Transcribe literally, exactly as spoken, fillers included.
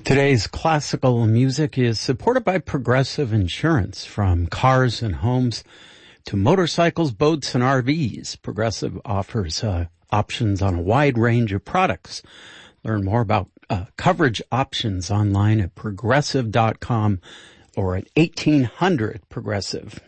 Today's classical music is supported by Progressive Insurance. From cars and homes to motorcycles, boats, and R Vs, Progressive offers uh, options on a wide range of products. Learn more about uh, coverage options online at progressive dot com or at eighteen hundred Progressive.